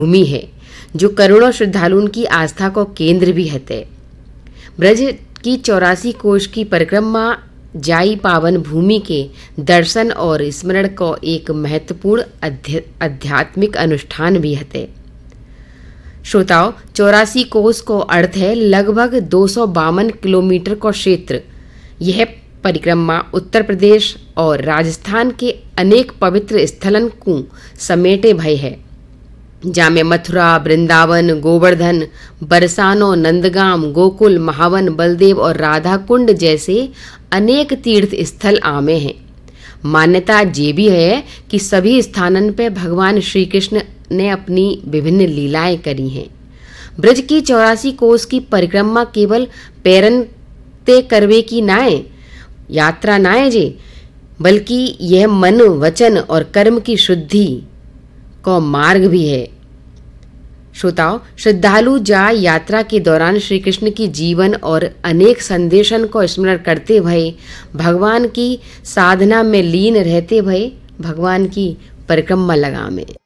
भूमि है जो करोड़ों श्रद्धालुओं की आस्था को केंद्र भी है। ब्रज की 84 कोष की परिक्रमा जाई पावन भूमि के दर्शन और स्मरण को एक महत्वपूर्ण आध्यात्मिक अनुष्ठान भी है। श्रोताओ, 84 कोस को अर्थ है लगभग 252 किलोमीटर का क्षेत्र। यह परिक्रमा उत्तर प्रदेश और राजस्थान के अनेक पवित्र स्थलन को समेटे भय है, जामे मथुरा, वृंदावन, गोवर्धन, बरसानो, नंदगाम, गोकुल, महावन, बलदेव और राधा कुंड जैसे अनेक तीर्थ स्थल आमे हैं। मान्यता ये भी है कि सभी स्थानन पे भगवान श्री कृष्ण ने अपनी विभिन्न लीलाएं करी हैं। ब्रज की 84 कोस की परिक्रमा केवल पैरन ते करवे की नाए यात्रा नाए जे, बल्कि यह मन, वचन और कर्म की शुद्धि को मार्ग भी है। श्रोताओं, श्रद्धालु जाय यात्रा के दौरान श्री कृष्ण की जीवन और अनेक संदेशन को स्मरण करते भय भगवान की साधना में लीन रहते भय भगवान की परिक्रमा लगामे।